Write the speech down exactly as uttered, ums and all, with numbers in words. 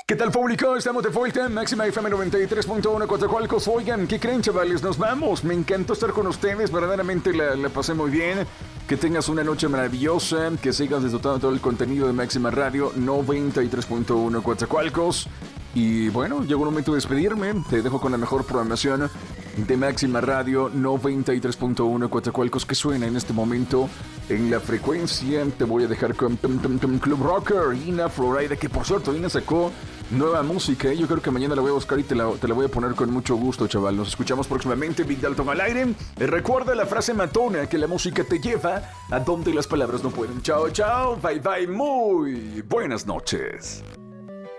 ¿Qué tal, público? Estamos de vuelta en Máxima F M noventa y tres punto uno Coatzacoalcos. Oigan, ¿qué creen, chavales? Nos vamos. Me encantó estar con ustedes. Verdaderamente la, la pasé muy bien. Que tengas una noche maravillosa. Que sigas disfrutando todo el contenido de Máxima Radio noventa y tres punto uno Coatzacoalcos. Y bueno, llegó el momento de despedirme. Te dejo con la mejor programación de Máxima Radio noventa y tres punto uno Coatzacoalcos que suena en este momento en la frecuencia. Te voy a dejar con tum, tum, tum, Club Rocker, Ina Florida, que por cierto Ina sacó nueva música. Yo creo que mañana la voy a buscar y te la, te la voy a poner con mucho gusto, chaval. Nos escuchamos próximamente. Big Dalton al aire. Recuerda la frase matona, que la música te lleva a donde las palabras no pueden. Chao, chao, bye, bye. Muy buenas noches.